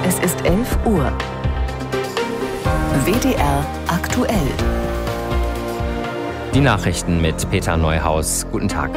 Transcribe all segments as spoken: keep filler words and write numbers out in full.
Es ist elf Uhr. W D R aktuell. Die Nachrichten mit Peter Neuhaus. Guten Tag.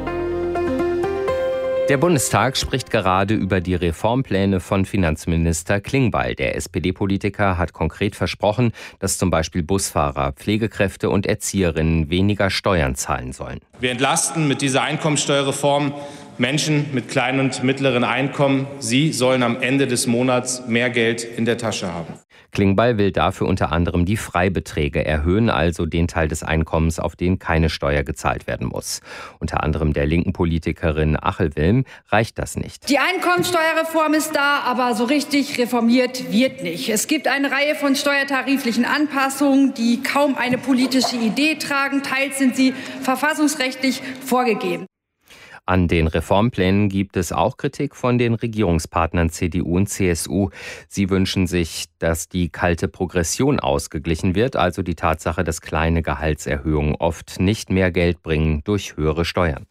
Der Bundestag spricht gerade über die Reformpläne von Finanzminister Klingbeil. Der S P D-Politiker hat konkret versprochen, dass zum Beispiel Busfahrer, Pflegekräfte und Erzieherinnen weniger Steuern zahlen sollen. Wir entlasten mit dieser Einkommensteuerreform Menschen mit kleinen und mittleren Einkommen. Sie sollen am Ende des Monats mehr Geld in der Tasche haben. Klingbeil will dafür unter anderem die Freibeträge erhöhen, also den Teil des Einkommens, auf den keine Steuer gezahlt werden muss. Unter anderem der linken Politikerin Achel Wilm reicht das nicht. Die Einkommensteuerreform ist da, aber so richtig reformiert wird nicht. Es gibt eine Reihe von steuertariflichen Anpassungen, die kaum eine politische Idee tragen. Teils sind sie verfassungsrechtlich vorgegeben. An den Reformplänen gibt es auch Kritik von den Regierungspartnern C D U und C S U. Sie wünschen sich, dass die kalte Progression ausgeglichen wird, also die Tatsache, dass kleine Gehaltserhöhungen oft nicht mehr Geld bringen durch höhere Steuern.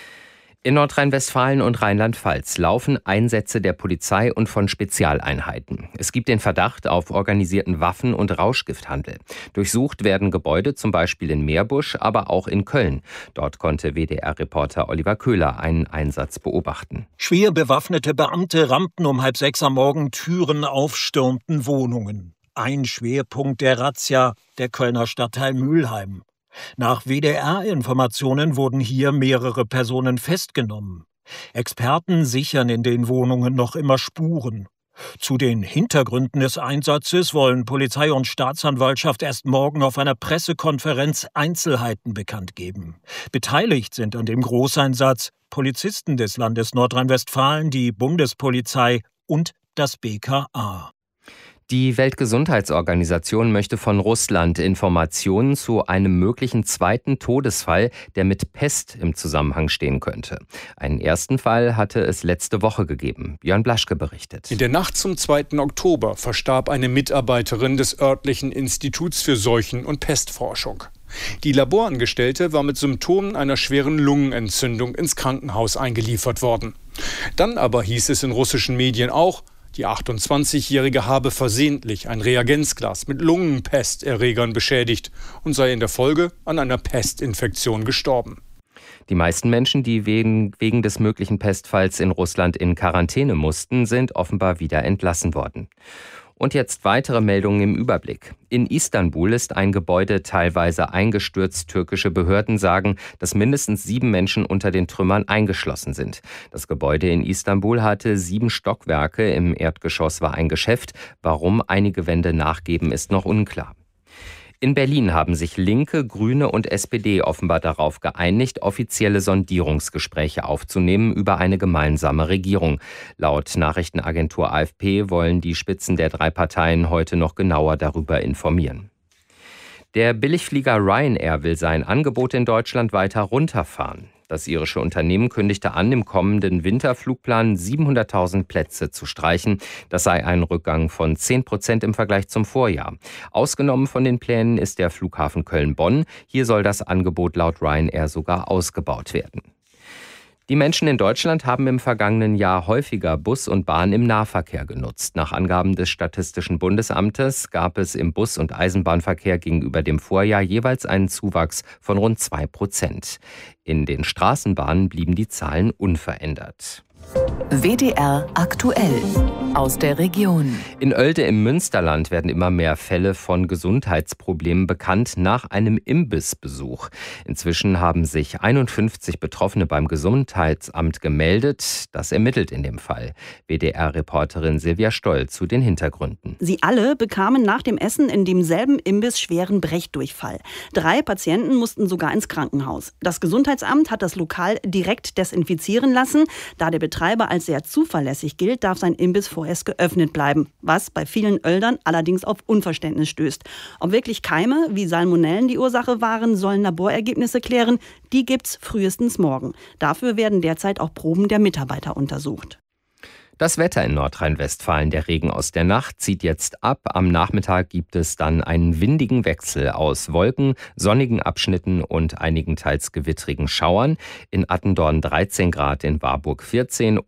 In Nordrhein-Westfalen und Rheinland-Pfalz laufen Einsätze der Polizei und von Spezialeinheiten. Es gibt den Verdacht auf organisierten Waffen- und Rauschgifthandel. Durchsucht werden Gebäude, zum Beispiel in Meerbusch, aber auch in Köln. Dort konnte W D R-Reporter Oliver Köhler einen Einsatz beobachten. Schwer bewaffnete Beamte rammten um halb sechs am Morgen Türen auf, stürmten Wohnungen. Ein Schwerpunkt der Razzia, der Kölner Stadtteil Mülheim. Nach W D R-Informationen wurden hier mehrere Personen festgenommen. Experten sichern in den Wohnungen noch immer Spuren. Zu den Hintergründen des Einsatzes wollen Polizei und Staatsanwaltschaft erst morgen auf einer Pressekonferenz Einzelheiten bekannt geben. Beteiligt sind an dem Großeinsatz Polizisten des Landes Nordrhein-Westfalen, die Bundespolizei und das B K A. Die Weltgesundheitsorganisation möchte von Russland Informationen zu einem möglichen zweiten Todesfall, der mit Pest im Zusammenhang stehen könnte. Einen ersten Fall hatte es letzte Woche gegeben. Björn Blaschke berichtet. In der Nacht zum zweiten Oktober verstarb eine Mitarbeiterin des örtlichen Instituts für Seuchen- und Pestforschung. Die Laborangestellte war mit Symptomen einer schweren Lungenentzündung ins Krankenhaus eingeliefert worden. Dann aber hieß es in russischen Medien auch, die achtundzwanzigjährige habe versehentlich ein Reagenzglas mit Lungenpesterregern beschädigt und sei in der Folge an einer Pestinfektion gestorben. Die meisten Menschen, die wegen, wegen des möglichen Pestfalls in Russland in Quarantäne mussten, sind offenbar wieder entlassen worden. Und jetzt weitere Meldungen im Überblick. In Istanbul ist ein Gebäude teilweise eingestürzt. Türkische Behörden sagen, dass mindestens sieben Menschen unter den Trümmern eingeschlossen sind. Das Gebäude in Istanbul hatte sieben Stockwerke. Im Erdgeschoss war ein Geschäft. Warum einige Wände nachgeben, ist noch unklar. In Berlin haben sich Linke, Grüne und S P D offenbar darauf geeinigt, offizielle Sondierungsgespräche aufzunehmen über eine gemeinsame Regierung. Laut Nachrichtenagentur A F P wollen die Spitzen der drei Parteien heute noch genauer darüber informieren. Der Billigflieger Ryanair will sein Angebot in Deutschland weiter runterfahren. Das irische Unternehmen kündigte an, im kommenden Winterflugplan siebenhunderttausend Plätze zu streichen. Das sei ein Rückgang von zehn Prozent im Vergleich zum Vorjahr. Ausgenommen von den Plänen ist der Flughafen Köln-Bonn. Hier soll das Angebot laut Ryanair sogar ausgebaut werden. Die Menschen in Deutschland haben im vergangenen Jahr häufiger Bus und Bahn im Nahverkehr genutzt. Nach Angaben des Statistischen Bundesamtes gab es im Bus- und Eisenbahnverkehr gegenüber dem Vorjahr jeweils einen Zuwachs von rund zwei Prozent. In den Straßenbahnen blieben die Zahlen unverändert. W D R aktuell aus der Region. In Oelde im Münsterland werden immer mehr Fälle von Gesundheitsproblemen bekannt nach einem Imbissbesuch. Inzwischen haben sich einundfünfzig Betroffene beim Gesundheitsamt gemeldet. Das ermittelt in dem Fall. W D R-Reporterin Silvia Stoll zu den Hintergründen. Sie alle bekamen nach dem Essen in demselben Imbiss schweren Brechdurchfall. Drei Patienten mussten sogar ins Krankenhaus. Das Gesundheitsamt hat das Lokal direkt desinfizieren lassen. Da der Betreiber als sehr zuverlässig gilt, darf sein Imbiss vorerst geöffnet bleiben, was bei vielen Oeldern allerdings auf Unverständnis stößt. Ob wirklich Keime wie Salmonellen die Ursache waren, sollen Laborergebnisse klären. Die gibt's frühestens morgen. Dafür werden derzeit auch Proben der Mitarbeiter untersucht. Das Wetter in Nordrhein-Westfalen, der Regen aus der Nacht, zieht jetzt ab. Am Nachmittag gibt es dann einen windigen Wechsel aus Wolken, sonnigen Abschnitten und einigen teils gewittrigen Schauern. In Attendorn dreizehn Grad, in Warburg vierzehn